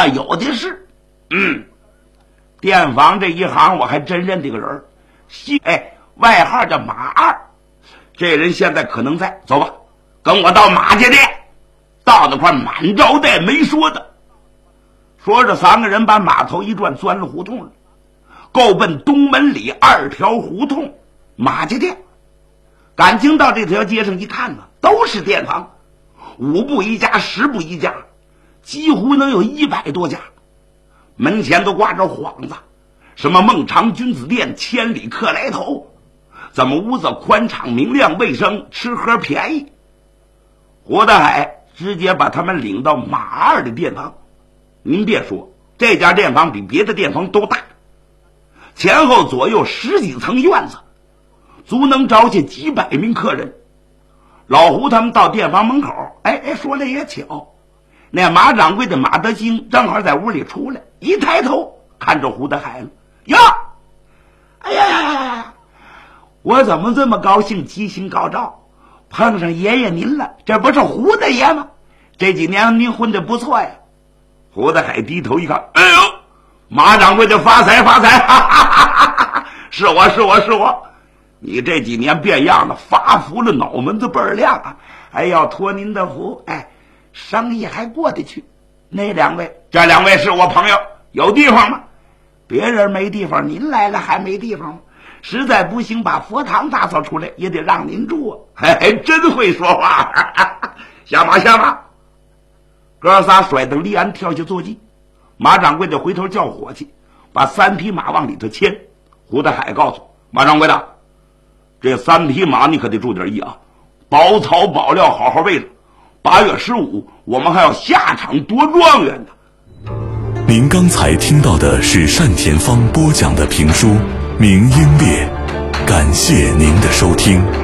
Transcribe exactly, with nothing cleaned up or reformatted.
那有的是。嗯，电访这一行我还真认这个人，西哎，外号叫马二。这人现在可能在，走吧，跟我到马家店。到那块满招待没说的。说着，三个人把马头一转，钻了胡同了，够奔东门里二条胡同马家店。感情到这条街上一看呢，都是店房，五步一家，十步一家，几乎能有一百多家。门前都挂着幌子，什么孟尝君子店，千里客来投，怎么屋子宽敞明亮卫生，吃喝便宜。胡大海直接把他们领到马二的店房。您别说，这家店房比别的店房都大，前后左右十几层院子，足能招下几百名客人。老胡他们到店房门口，哎哎，说来也巧，那马掌柜的马德兴正好在屋里出来，一抬头看着胡大海了。哟，哎呀呀呀呀！我怎么这么高兴，吉星高照，碰上爷爷您了？这不是胡大爷吗？这几年您混得不错呀。胡大海低头一看，哎呦，马掌柜的发财发财，哈哈哈哈哈！是我是我是我，你这几年变样了，发福了，脑门子倍儿亮啊！哎，要托您的福，哎，生意还过得去。那两位，这两位是我朋友，有地方吗？别人没地方，您来了还没地方吗？实在不行，把佛堂打扫出来，也得让您住。还真会说话，哈哈，下马下马。哥仨甩蹬立鞍，跳下坐骑。马掌柜的回头叫伙计，把三匹马往里头牵。胡大海告诉马掌柜的，这三匹马你可得注点意啊，包草包料好好喂着。八月十五，我们还要下场夺状元呢。 您刚才听到的是单田芳播讲的评书《明英烈》，感谢您的收听。